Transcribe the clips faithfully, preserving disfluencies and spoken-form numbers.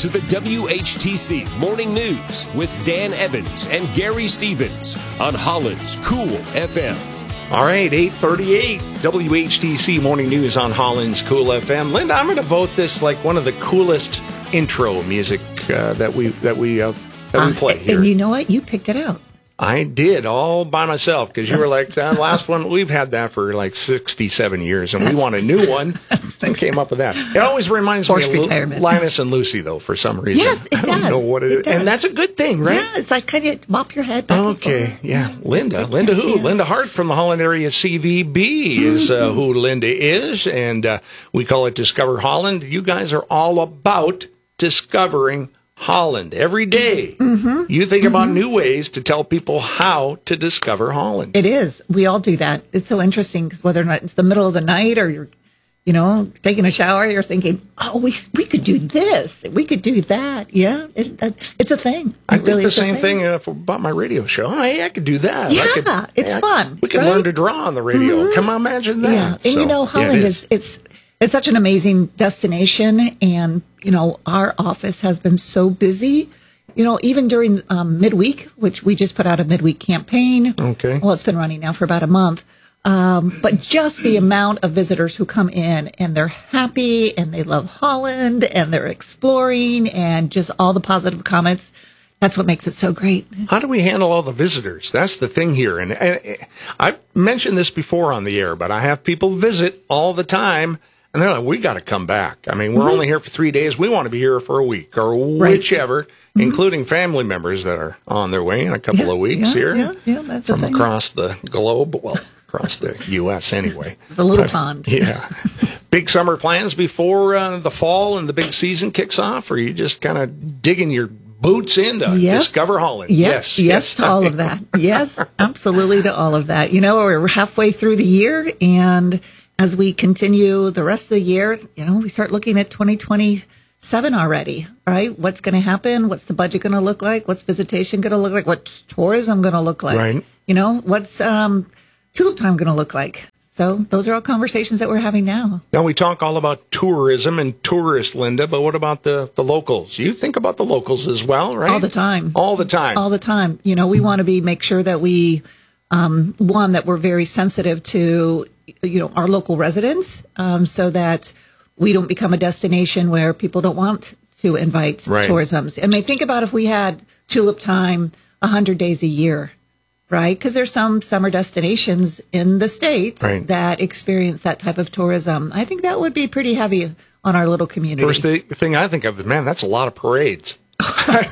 to the W H T C Morning News with Dan Evans and Gary Stevens on Holland's Cool F M. All right, eight thirty-eight, W H T C Morning News on Holland's Cool F M. Linda, I'm going to vote this like one of the coolest intro music uh, that we that we uh, that we play uh, here. And you know what? You picked it out. I did, all by myself, because you were like, that last one, we've had that for like sixty-seven years, and we want a new one, and came up with that. It always reminds Forced me of retirement. Linus and Lucy, though, for some reason. Yes, it I don't does. know what it, It is. does. And that's a good thing, right? Yeah, it's like kind of mop your head back and Okay, forth. yeah. Linda. Linda who? Yes. Linda Hart from the Holland Area C V B is uh, who Linda is, and uh, we call it Discover Holland. You guys are all about discovering Holland. Every day, mm-hmm. you think about new ways to tell people how to discover Holland. It is. We all do that. It's so interesting because whether or not it's the middle of the night or you're, you know, taking a shower, you're thinking, oh, we we could do this. We could do that. Yeah, it, uh, it's a thing. It I think really the is a same thing, uh, about my radio show. Oh, hey, I could do that. Yeah, I could, it's hey, I- fun, we can right? learn to draw on the radio. Mm-hmm. Come on, imagine that. Yeah, and So, you know, yeah, Holland it is it's it's such an amazing destination, and you know, our office has been so busy. You know, even during um, midweek, which we just put out a midweek campaign. Okay. Well, it's been running now for about a month. Um, but just the amount of visitors who come in and they're happy and they love Holland and they're exploring and just all the positive comments. That's what makes it so great. How do we handle all the visitors? That's the thing here. And, and I've mentioned this before on the air, but I have people visit all the time, and they're like, we got to come back. I mean, we're mm-hmm. only here for three days. We want to be here for a week or right. whichever, mm-hmm. including family members that are on their way in a couple yeah, of weeks yeah, here yeah, yeah, that's from the thing. across the globe. Well, across the U S anyway. The little but, pond. Yeah. Big summer plans before uh, the fall and the big season kicks off, or are you just kind of digging your boots in to yep. discover Holland? Yep. Yes. Yes, Yes. to all of that. Yes, absolutely to all of that. You know, we're halfway through the year, and as we continue the rest of the year, you know, we start looking at twenty twenty-seven already, right? What's going to happen? What's the budget going to look like? What's visitation going to look like? What's tourism going to look like? Right. You know, what's um, tulip time going to look like? So those are all conversations that we're having now. Now, we talk all about tourism and tourists, Linda, but what about the, the locals? You think about the locals as well, right? All the time. All the time. All the time. You know, we want to be, make sure that we, um, one, that we're very sensitive to, you know, our local residents, um, so that we don't become a destination where people don't want to invite right. tourism. I mean, think about if we had tulip time one hundred days a year. Right, because there's some summer destinations in the States right. that experience that type of tourism. I think that would be pretty heavy on our little community. First the thing I think of is, man, that's a lot of parades. Thank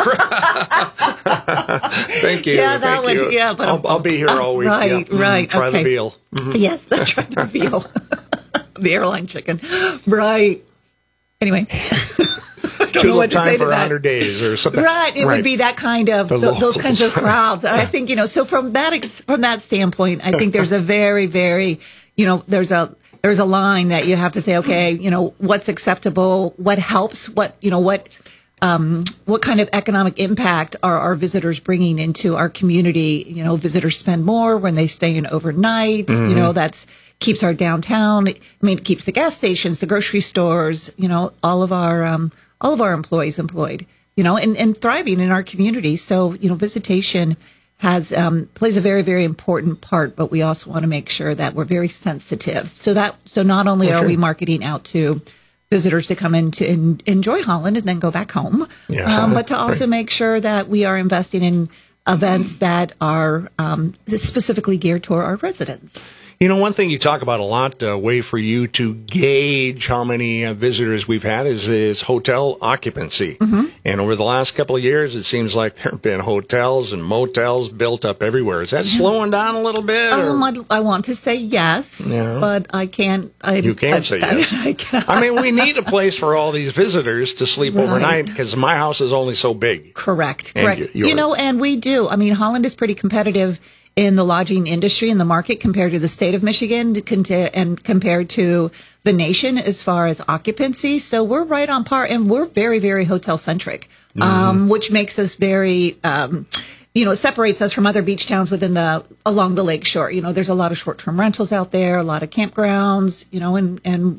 you. Yeah, that Thank would. you. Yeah, but I'll, I'll be here all week. Right, yeah. Mm-hmm. right. Try okay. the veal. Mm-hmm. Yes, that's right. The veal, the airline chicken. Right. Anyway. Tulip time for one hundred days or something. Right, it right. would be that kind of th- those kinds of crowds. I think, you know, so from that ex- from that standpoint, I think there's a very, very, you know, there's a there's a line that you have to say, okay, you know, what's acceptable, what helps, what you know, what um, what kind of economic impact are our visitors bringing into our community? You know, visitors spend more when they stay in overnight. Mm-hmm. You know, that's keeps our downtown. I mean, it keeps the gas stations, the grocery stores, you know, all of our um, all of our employees employed, you know, and, and thriving in our community. So, you know, visitation has um, plays a very, very important part, but we also want to make sure that we're very sensitive. So that so not only For are sure. we marketing out to visitors to come in to en- enjoy Holland and then go back home, yeah. um, but to also right. make sure that we are investing in events that are um, specifically geared toward our residents. You know, one thing you talk about a lot, a uh, way for you to gauge how many uh, visitors we've had is, is hotel occupancy. Mm-hmm. And over the last couple of years, it seems like there have been hotels and motels built up everywhere. Is that slowing down a little bit? Um, I, I want to say yes, yeah. but I can't. I, you can't I, say I, yes. I, can't. I mean, we need a place for all these visitors to sleep Right. overnight because my house is only so big. Correct. And Correct. y- You yours. know, and we do. I mean, Holland is pretty competitive in the lodging industry in the market compared to the state of Michigan and compared to the nation as far as occupancy. So we're right on par, and we're very, very hotel centric, mm-hmm. um, which makes us very, um, you know, it separates us from other beach towns within the along the lake shore. You know, there's a lot of short term rentals out there, a lot of campgrounds, you know, and and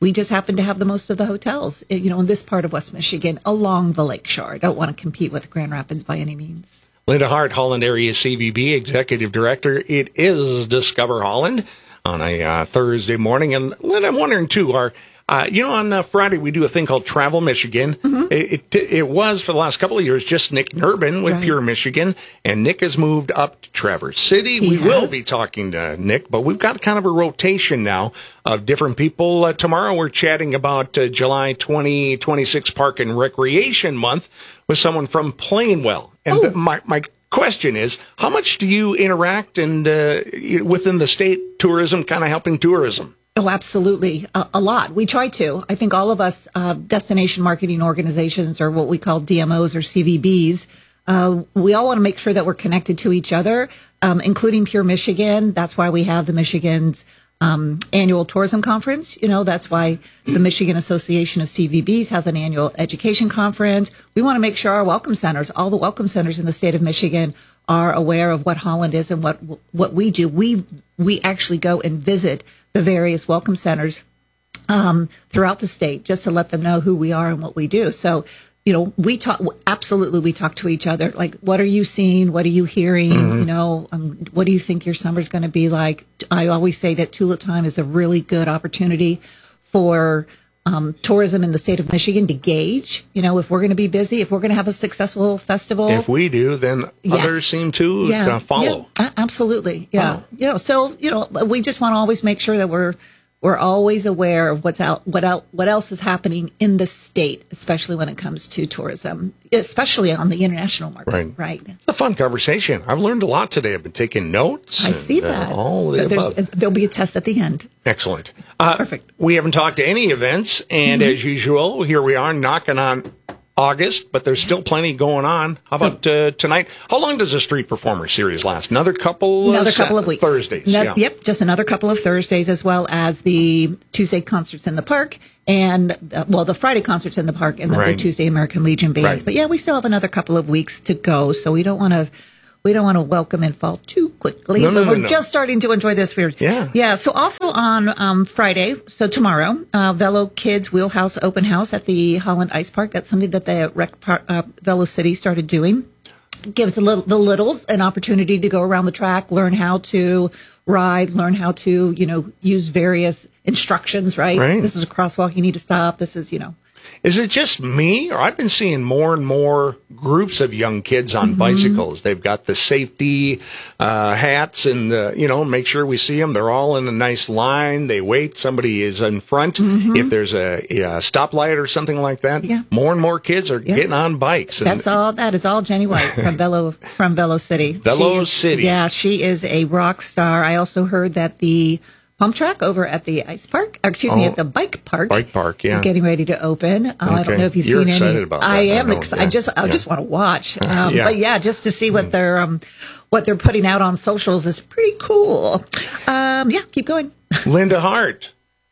we just happen to have the most of the hotels, you know, in this part of West Michigan along the lakeshore. I don't want to compete with Grand Rapids by any means. Linda Hart, Holland Area C V B Executive Director. It is Discover Holland on a uh, Thursday morning. And Linda, I'm wondering, too, are, uh, you know, on uh, Friday we do a thing called Travel Michigan. Mm-hmm. It, it, it was, for the last couple of years, just Nick Nurbin with right. Pure Michigan. And Nick has moved up to Traverse City. He we has. will be talking to Nick, but we've got kind of a rotation now of different people. Uh, tomorrow we're chatting about uh, July twenty twenty-six Park and Recreation Month with someone from Plainwell. And oh. my, my question is, how much do you interact and uh, within the state tourism, kind of helping tourism? Oh, absolutely. A, a lot. We try to. I think all of us uh, destination marketing organizations, or what we call D M Os or C V Bs, uh, we all want to make sure that we're connected to each other, um, including Pure Michigan. That's why we have the Michigan's Um, annual tourism conference. You know, that's why the Michigan Association of C V Bs has an annual education conference. We want to make sure our welcome centers, all the welcome centers in the state of Michigan, are aware of what Holland is and what what we do. We we actually go and visit the various welcome centers um, throughout the state just to let them know who we are and what we do. So, you know, we talk, absolutely, we talk to each other. Like, what are you seeing? What are you hearing? Mm-hmm. You know, um, what do you think your summer's going to be like? I always say that Tulip Time is a really good opportunity for um, tourism in the state of Michigan to gauge, you know, if we're going to be busy, if we're going to have a successful festival. If we do, then yes. others seem to yeah. uh, follow. Yeah, absolutely. Yeah. Wow. You know, so, you know, we just want to always make sure that we're, We're always aware of what's out, what else, what else is happening in the state, especially when it comes to tourism, especially on the international market. Right. Right. It's a fun conversation. I've learned a lot today. I've been taking notes. I and, see that. Uh, all of the above. There'll be a test at the end. Excellent. Uh, Perfect. We haven't talked to any events, and mm-hmm. as usual, here we are knocking on August, but there's still plenty going on. How about uh, tonight? How long does the Street Performer series last? Another couple Another uh, couple of weeks. Thursdays. No, yeah. Yep, just another couple of Thursdays, as well as the Tuesday concerts in the park, and, uh, well, the Friday concerts in the park, and then right. the Tuesday American Legion bands. Right. But yeah, we still have another couple of weeks to go, so we don't want to We don't want to welcome and fall too quickly, no, no, but no, we're no. just starting to enjoy this. Weird. Yeah. Yeah. So also on um, Friday, so tomorrow, uh, Velo Kids Wheelhouse Open House at the Holland Ice Park. That's something that the Rec Park, uh, Velo City started doing. Gives the, little, the littles an opportunity to go around the track, learn how to ride, learn how to, you know, use various instructions, right? Right. This is a crosswalk. You need to stop. This is, you know. Is it just me, or I've been seeing more and more groups of young kids on mm-hmm. bicycles? They've got the safety uh, hats, and uh, you know, make sure we see them. They're all in a nice line. They wait. Somebody is in front. Mm-hmm. If there's a, a stoplight or something like that, yeah. more and more kids are yeah. getting on bikes. And That's all. That is all Jenny White from Velo from Velo City. Velo is, City. Yeah, she is a rock star. I also heard that the pump track over at the ice park, or excuse oh, me, at the bike park. Bike park, yeah. Is getting ready to open. Uh, okay. I don't know if you've You're seen excited any. About that. I am I excited. Yeah. I just, I yeah. just want to watch. Um, yeah. But yeah, just to see what they're, um, what they're putting out on socials is pretty cool. Um, yeah, keep going. Linda Hart.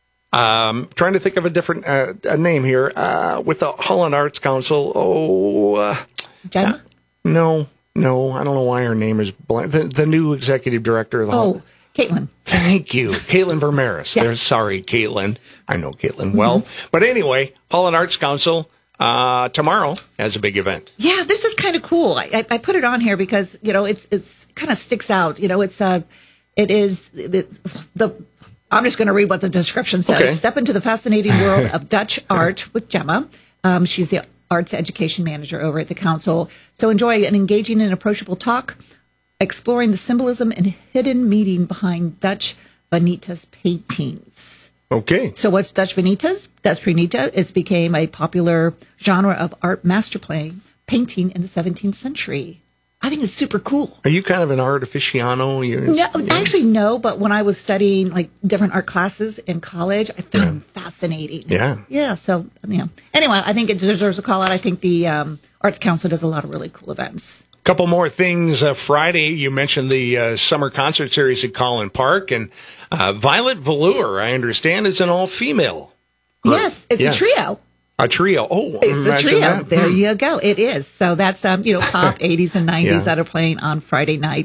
Um, trying to think of a different uh, a name here uh, with the Holland Arts Council. Oh, uh, Jen? Uh, no, no, I don't know why her name is blank. The, the new executive director of the. Oh. Holland. Caitlin. Thank you. Caitlin Vermeris. Yes. There's, sorry, Caitlin. I know Caitlin well. Mm-hmm. But anyway, Holland Arts Council uh, tomorrow has a big event. Yeah, this is kind of cool. I, I put it on here because, you know, it's it's kind of sticks out. You know, it's uh, it is the, the I'm just going to read what the description says. Okay. Step into the fascinating world of Dutch art with Gemma. Um, she's the arts education manager over at the council. So enjoy an engaging and approachable talk, exploring the symbolism and hidden meaning behind Dutch Vanitas paintings. Okay. So what's Dutch Vanitas? Dutch Vanita is became a popular genre of art master play, painting in the seventeenth century. I think it's super cool. Are you kind of an art aficionado? You're, no, yeah. actually, no. But when I was studying like different art classes in college, I found them yeah. fascinating. Yeah. Yeah. So, yeah. Anyway, I think it deserves a call out. I think the um, Arts Council does a lot of really cool events. Couple more things. Uh, Friday, you mentioned the uh, summer concert series at Collin Park, and uh, Violet Velour, I understand, is an all-female. Yes, it's yes. a trio. A trio. Oh, it's a trio. That. There hmm. you go. It is. So that's um, you know, pop eighties and nineties yeah. that are playing on Friday night.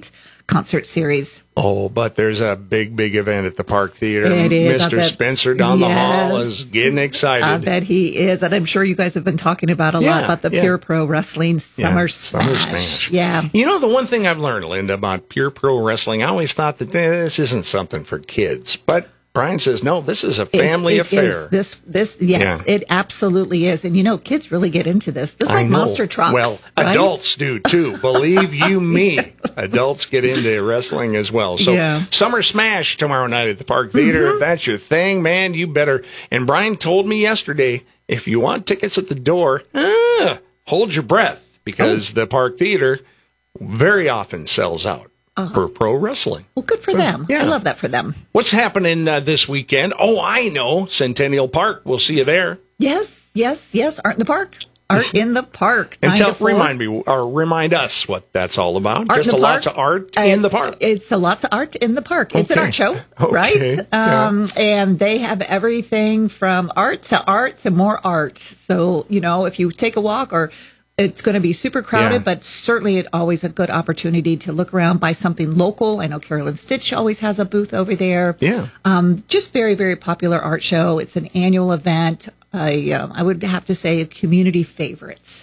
concert series. Oh, but there's a big, big event at the Park Theater. It is. Mister Spencer down yes. the hall is getting excited. I bet he is. And I'm sure you guys have been talking about a yeah, lot about the yeah. Pure Pro Wrestling Summer, yeah, Smash. Summer Smash. Yeah. You know, the one thing I've learned, Linda, about Pure Pro Wrestling, I always thought that this isn't something for kids. But Brian says, no, this is a family it, it affair. Is. This, this, yes, yeah. it absolutely is. And you know, kids really get into this. This is like monster trucks. Well, right? adults do too. Believe you me, adults get into wrestling as well. So, yeah. Summer Smash tomorrow night at the Park Theater. Mm-hmm. If that's your thing, man, you better. And Brian told me yesterday, if you want tickets at the door, ah, hold your breath because oh. the Park Theater very often sells out. Uh-huh. For pro wrestling. Well, good for so, them. Yeah. I love that for them. What's happening uh, this weekend? Oh, I know. Centennial Park. We'll see you there. Yes, yes, yes. Art in the Park. Art in the Park. And tell, remind me, or remind us what that's all about. Art Just a lots of art uh, in the park. It's a lots of art in the park. It's okay. an art show, okay. right? Um, yeah. And they have everything from art to art to more art. So, you know, if you take a walk or it's going to be super crowded, yeah. but certainly it's always a good opportunity to look around, buy something local. I know Carolyn Stitch always has a booth over there. Yeah. Um, just very, very popular art show. It's an annual event. I, uh, I would have to say a community favorite.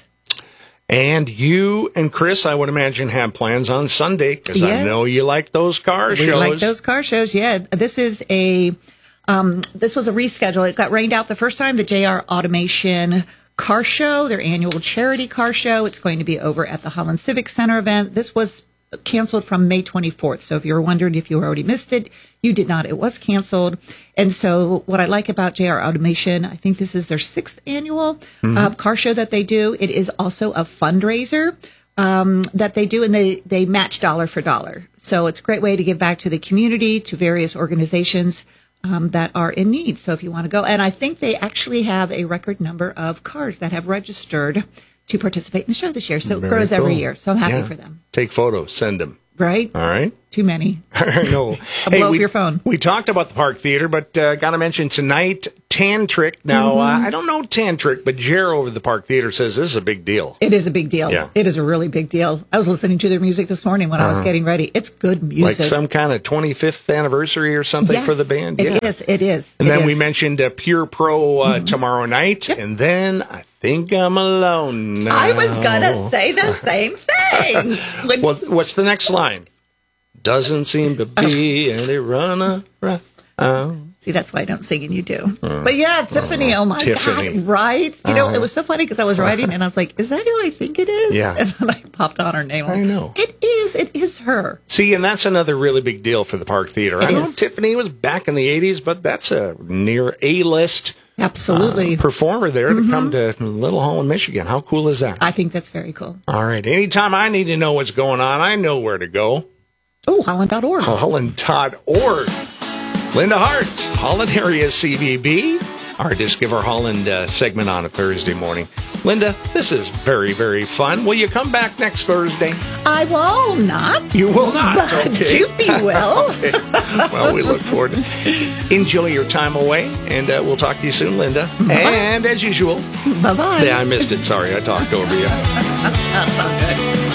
And you and Chris, I would imagine, have plans on Sunday because yeah. I know you like those car we shows. We like those car shows, yeah. This is a, um, this was a reschedule. It got rained out the first time, the J R Automation car show, their annual charity car show. It's going to be over at the Holland Civic Center event. This was canceled from May twenty-fourth. So if you were wondering if you already missed it, you did not. It was canceled. And so what I like about J R Automation, I think this is their sixth annual mm-hmm. uh, car show that they do. It is also a fundraiser um, that they do, and they, they match dollar for dollar. So it's a great way to give back to the community, to various organizations Um, that are in need. So if you want to go, and I think they actually have a record number of cars that have registered to participate in the show this year. So Very it grows cool. every year. So I'm happy yeah. for them. Take photos, send them. Right? All right. Too many. no. I'll hey, blow we, up your phone. We talked about the Park Theater, but uh, got to mention tonight, Tantric. Now, mm-hmm. uh, I don't know Tantric, but Jer over the Park Theater says this is a big deal. It is a big deal. Yeah. It is a really big deal. I was listening to their music this morning when uh-huh. I was getting ready. It's good music. Like some kind of twenty-fifth anniversary or something yes, for the band? It yeah. is. It is. And it then is. we mentioned uh, Pure Pro uh, mm-hmm. tomorrow night, yep. and then I think I'm alone now. I was going to say the same thing. When- well, what's the next line? Doesn't seem to be any runner around. See, that's why I don't sing and you do. Uh, but yeah, Tiffany, uh, oh my Tiffany. God, right? You uh, know, it was so funny because I was writing and I was like, is that who I think it is? Yeah. And then I popped on her name. I know. It is. It is her. See, and that's another really big deal for the Park Theater. It I know is. Tiffany was back in the eighties, but that's a near A-list Absolutely. Uh, performer there mm-hmm. to come to Little Holland, Michigan. How cool is that? I think that's very cool. All right. Anytime I need to know what's going on, I know where to go. Oh, Holland dot org. Holland dot org. Linda Hart, Holland Area C V B, our Discover Holland uh, segment on a Thursday morning. Linda, this is very, very fun. Will you come back next Thursday? I will not. You will not? But okay. Juppie will. Okay. Well, we look forward to it. Enjoy your time away, and uh, we'll talk to you soon, Linda. Bye. And as usual, bye-bye. Yeah, I missed it. Sorry, I talked over you. That's all good.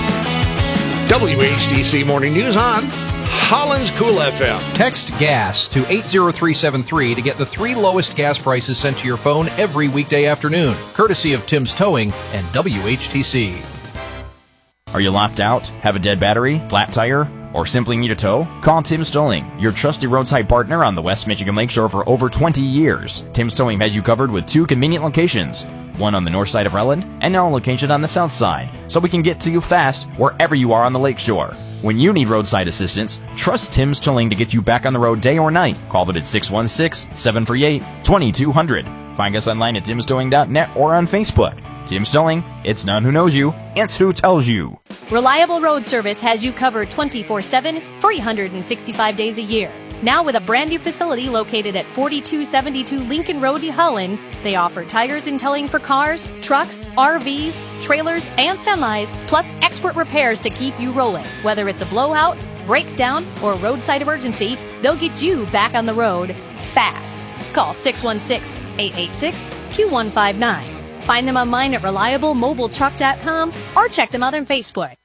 W H D C Morning News on Holland's Cool F M. Text GAS to eight zero three seven three to get the three lowest gas prices sent to your phone every weekday afternoon, courtesy of Tim's Towing and W H T C. Are you locked out? Have a dead battery? Flat tire? Or simply need a tow? Call Tim's Towing, your trusted roadside partner on the West Michigan Lakeshore for over twenty years. Tim's Towing has you covered with two convenient locations, one on the north side of Relland and now a location on the south side, so we can get to you fast wherever you are on the lakeshore. When you need roadside assistance, trust Tim's Towing to get you back on the road day or night. Call them at six one six, seven three eight, two two zero zero. Find us online at tims towing dot net or on Facebook. Tim's Towing, it's none who knows you, it's who tells you. Reliable Road Service has you covered twenty-four seven, three hundred sixty-five days a year. Now with a brand new facility located at forty-two seventy-two Lincoln Road, Holland, they offer tires and towing for cars, trucks, R Vs, trailers, and semis, plus expert repairs to keep you rolling. Whether it's a blowout, breakdown, or roadside emergency, they'll get you back on the road fast. Call six one six, eight eight six, Q one five nine. Find them online at reliable mobile truck dot com or check them out on Facebook.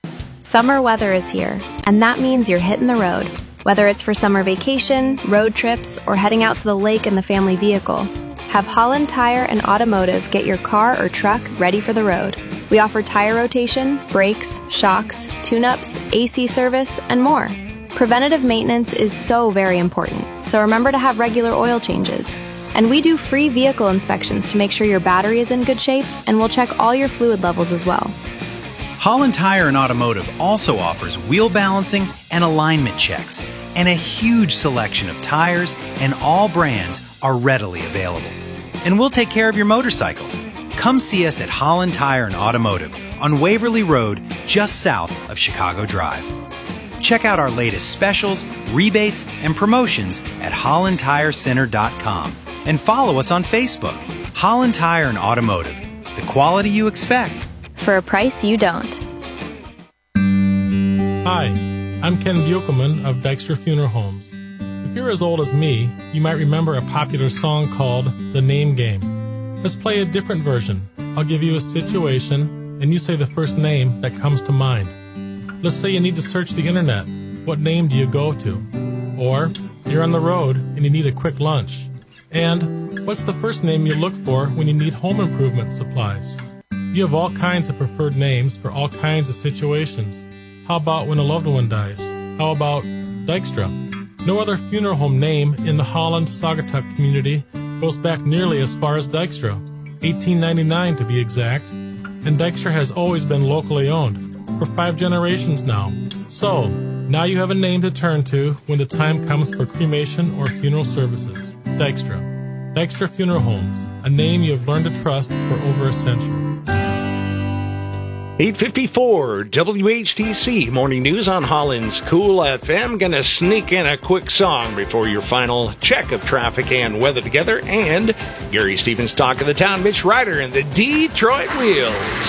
Summer weather is here, and that means you're hitting the road. Whether it's for summer vacation, road trips, or heading out to the lake in the family vehicle, have Holland Tire and Automotive get your car or truck ready for the road. We offer tire rotation, brakes, shocks, tune-ups, A C service, and more. Preventative maintenance is so very important, so remember to have regular oil changes. And we do free vehicle inspections to make sure your battery is in good shape, and we'll check all your fluid levels as well. Holland Tire and Automotive also offers wheel balancing and alignment checks, and a huge selection of tires and all brands are readily available. And we'll take care of your motorcycle. Come see us at Holland Tire and Automotive on Waverly Road, just south of Chicago Drive. Check out our latest specials, rebates, and promotions at holland tire center dot com and follow us on Facebook. Holland Tire and Automotive, the quality you expect for a price you don't. Hi, I'm Ken Buchelman of Dykstra Funeral Homes. If you're as old as me, you might remember a popular song called The Name Game. Let's play a different version. I'll give you a situation, and you say the first name that comes to mind. Let's say you need to search the internet. What name do you go to? Or you're on the road and you need a quick lunch. And what's the first name you look for when you need home improvement supplies? You have all kinds of preferred names for all kinds of situations. How about when a loved one dies? How about Dykstra? No other funeral home name in the Holland-Saugatuck community goes back nearly as far as Dykstra, eighteen ninety-nine to be exact, and Dykstra has always been locally owned, for five generations now. So, now you have a name to turn to when the time comes for cremation or funeral services. Dykstra. Dykstra Funeral Homes, a name you have learned to trust for over a century. eight fifty-four W H T C Morning News on Holland's Cool F M. Gonna sneak in a quick song before your final check of traffic and weather together. And Gary Stevens Talk of the Town, Mitch Ryder and the Detroit Wheels.